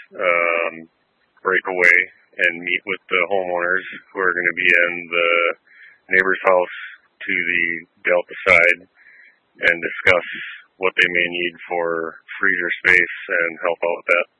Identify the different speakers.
Speaker 1: break away and meet with the homeowners who are going to be in the neighbor's house to the Delta side and discuss what they may need for freezer space and help out with that.